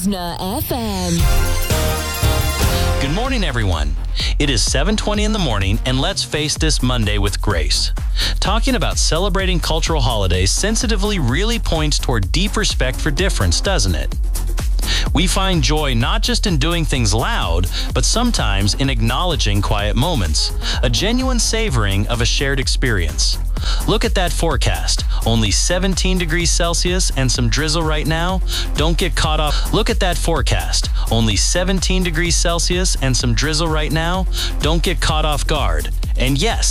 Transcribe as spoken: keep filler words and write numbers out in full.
Listener F M. Good morning, everyone. It is seven twenty in the morning, and let's face this Monday with grace. Talking about celebrating cultural holidays sensitively really points toward deep respect for difference, doesn't it? We find joy not just in doing things loud, but sometimes in acknowledging quiet moments, a genuine savoring of a shared experience. Look at that forecast. Only seventeen degrees Celsius and some drizzle right now. Don't get caught off. Look at that forecast. Only seventeen degrees Celsius and some drizzle right now. Don't get caught off guard. And yes,